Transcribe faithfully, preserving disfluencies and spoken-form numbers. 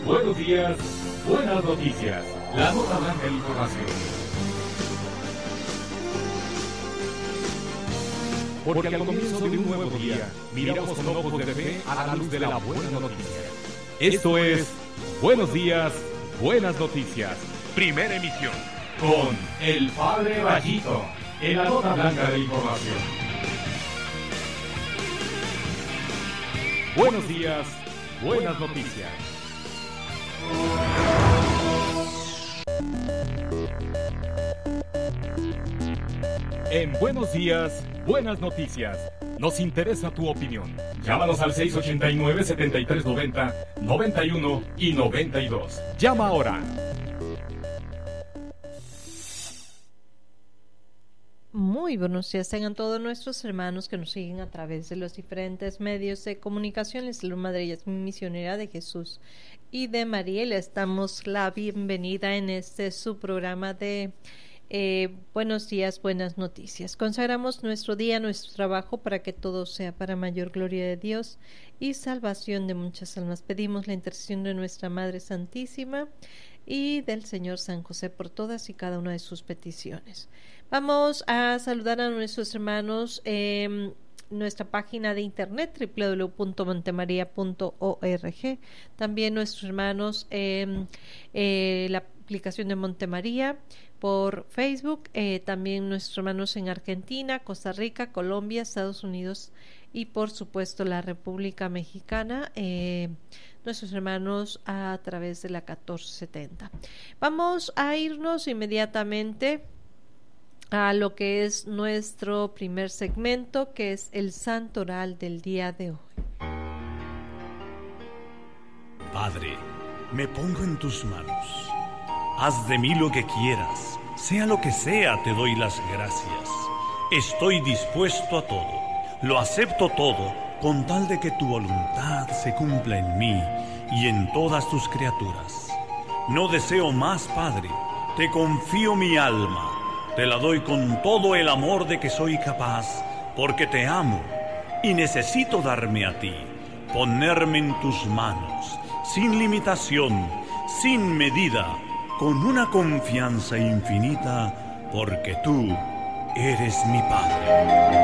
Buenos días, buenas noticias. La nota blanca de información. Porque al comienzo de un nuevo día, miramos con ojos de fe a la luz de la buena noticia. Esto es Buenos días, buenas noticias. Primera emisión. Con el Padre Rayito, en la nota blanca de información. Buenos días, buenas noticias. En Buenos días, buenas noticias. Nos interesa tu opinión. Llámanos al seis ocho nueve, siete tres nueve cero, noventa y uno y noventa y dos. Llama ahora. Muy buenos días tengan todos nuestros hermanos que nos siguen a través de los diferentes medios de comunicación. Les saludo Madre Yasmín, misionera de Jesús y de María. Les damos la bienvenida en este su programa de eh, Buenos días, buenas noticias. Consagramos nuestro día, nuestro trabajo para que todo sea para mayor gloria de Dios y salvación de muchas almas. Pedimos la intercesión de nuestra Madre Santísima y del Señor San José por todas y cada una de sus peticiones. Vamos a saludar a nuestros hermanos en eh, nuestra página de internet doble u doble u doble u punto montemaria punto org. También nuestros hermanos en eh, eh, la aplicación de Montemaría por Facebook. Eh, también nuestros hermanos en Argentina, Costa Rica, Colombia, Estados Unidos y por supuesto la República Mexicana. Eh, nuestros hermanos a través de la catorce setenta. Vamos a irnos inmediatamente a lo que es nuestro primer segmento, que es el Santo Oral del día de hoy. Padre, me pongo en tus manos. Haz de mí lo que quieras, sea lo que sea, te doy las gracias. Estoy dispuesto a todo, lo acepto todo, con tal de que tu voluntad se cumpla en mí y en todas tus criaturas. No deseo más, Padre, te confío mi alma. Te la doy con todo el amor de que soy capaz, porque te amo y necesito darme a ti, ponerme en tus manos, sin limitación, sin medida, con una confianza infinita, porque tú eres mi Padre.